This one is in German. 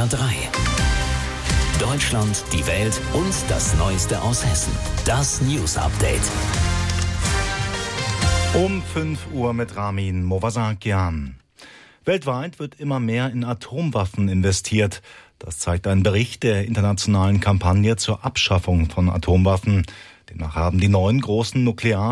SWR 3. Deutschland, die Welt und das Neueste aus Hessen. Das News Update. Um 5 Uhr mit Ramin Movasakian. Weltweit wird immer mehr in Atomwaffen investiert. Das zeigt ein Bericht der internationalen Kampagne zur Abschaffung von Atomwaffen. Demnach haben die 9 großen